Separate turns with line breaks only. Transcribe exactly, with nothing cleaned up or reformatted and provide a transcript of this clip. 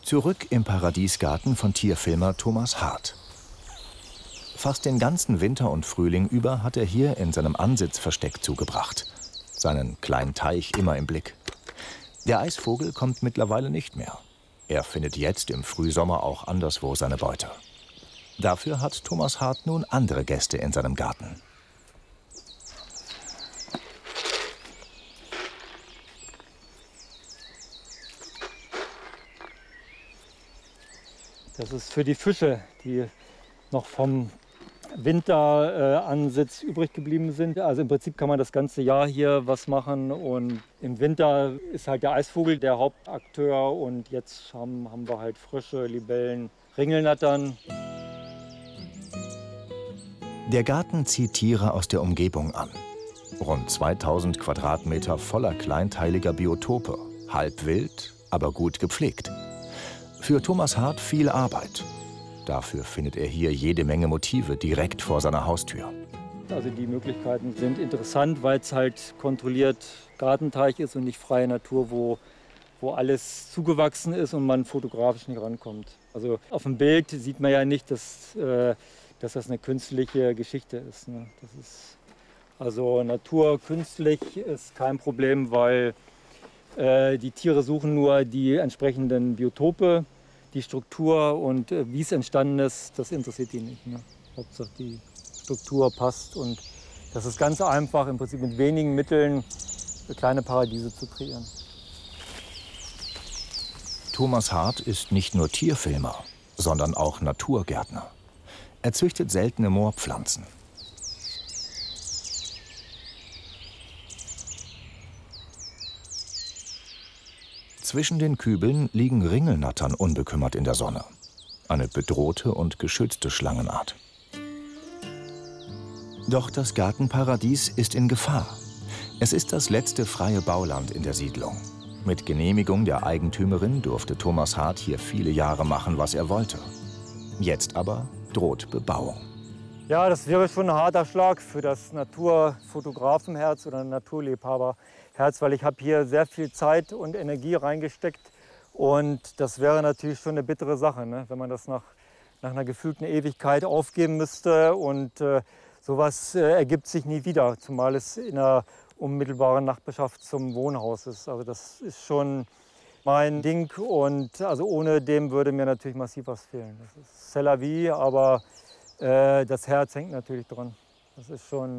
Zurück im Paradiesgarten von Tierfilmer Thomas Hart. Fast den ganzen Winter und Frühling über hat er hier in seinem Ansitzversteck zugebracht. Seinen kleinen Teich immer im Blick. Der Eisvogel kommt mittlerweile nicht mehr. Er findet jetzt im Frühsommer auch anderswo seine Beute. Dafür hat Thomas Hart nun andere Gäste in seinem Garten.
Das ist für die Fische, die noch vom Winteransitz äh, übrig geblieben sind. Also im Prinzip kann man das ganze Jahr hier was machen. Und im Winter ist halt der Eisvogel der Hauptakteur. Und jetzt haben, haben wir halt Frösche, Libellen, Ringelnattern.
Der Garten zieht Tiere aus der Umgebung an. Rund zweitausend Quadratmeter voller kleinteiliger Biotope. Halb wild, aber gut gepflegt. Für Thomas Hart viel Arbeit. Dafür findet er hier jede Menge Motive direkt vor seiner Haustür.
Also die Möglichkeiten sind interessant, weil es halt kontrolliert Gartenteich ist und nicht freie Natur, wo, wo alles zugewachsen ist und man fotografisch nicht rankommt. Also auf dem Bild sieht man ja nicht, dass, äh, dass das eine künstliche Geschichte ist. Ne? Das ist also Natur künstlich ist kein Problem, weil äh, die Tiere suchen nur die entsprechenden Biotope. Die Struktur und äh, wie es entstanden ist, das interessiert die nicht. Ne? Hauptsache die Struktur passt und das ist ganz einfach, im Prinzip mit wenigen Mitteln kleine Paradiese zu kreieren.
Thomas Hart ist nicht nur Tierfilmer, sondern auch Naturgärtner. Er züchtet seltene Moorpflanzen. Zwischen den Kübeln liegen Ringelnattern unbekümmert in der Sonne. Eine bedrohte und geschützte Schlangenart. Doch das Gartenparadies ist in Gefahr. Es ist das letzte freie Bauland in der Siedlung. Mit Genehmigung der Eigentümerin durfte Thomas Hart hier viele Jahre machen, was er wollte. Jetzt aber droht Bebauung.
Ja, das wäre schon ein harter Schlag für das Naturfotografenherz oder Naturliebhaberherz, weil ich habe hier sehr viel Zeit und Energie reingesteckt. Und das wäre natürlich schon eine bittere Sache, ne? Wenn man das nach, nach einer gefühlten Ewigkeit aufgeben müsste. Und äh, sowas äh, ergibt sich nie wieder, zumal es in einer unmittelbaren Nachbarschaft zum Wohnhaus ist. Also das ist schon mein Ding und also ohne dem würde mir natürlich massiv was fehlen. Das ist c'est la vie, aber Äh, das Herz hängt natürlich dran. Das ist schon